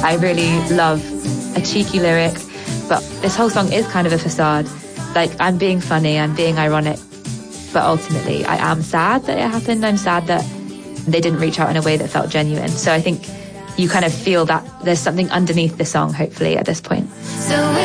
I really love a cheeky lyric, but this whole song is kind of a facade. Like, I'm being funny, I'm being ironic, but ultimately I am sad that it happened. I'm sad that they didn't reach out in a way that felt genuine. So I think you kind of feel that there's something underneath the song, hopefully, at this point.